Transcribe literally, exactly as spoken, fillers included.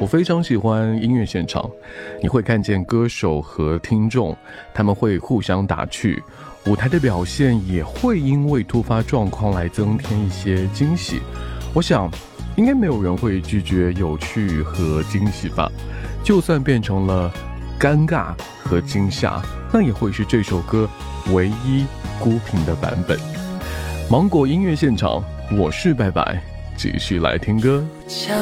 非常喜欢音乐现场，你会看见歌手和听众，他们会互相打趣，舞台的表现也会因为突发状况来增添一些惊喜。我想应该没有人会拒绝有趣和惊喜吧，就算变成了尴尬和惊吓，那也会是这首歌唯一孤品的版本。芒果音乐现场，我是拜拜，继续来听歌。